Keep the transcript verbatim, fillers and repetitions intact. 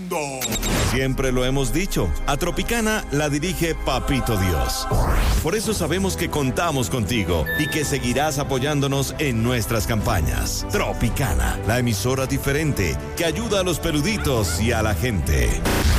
mundo. Siempre lo hemos dicho, a Tropicana la dirige Papito Dios. Por eso sabemos que contamos contigo y que seguirás apoyándonos en nuestras campañas. Tropicana, la emisora diferente que ayuda a los peluditos y a la gente.